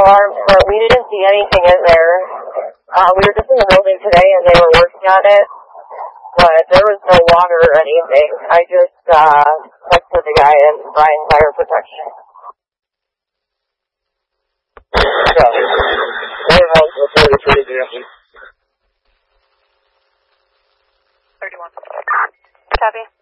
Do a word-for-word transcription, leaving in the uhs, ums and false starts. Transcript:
alarms, but we didn't see anything in there. Uh, we were just in the building today, and they were working on it, but there was no water or anything. I just uh, texted the guy in Brian Fire Protection. So, warehouse report is ready to thirty-one. Copy.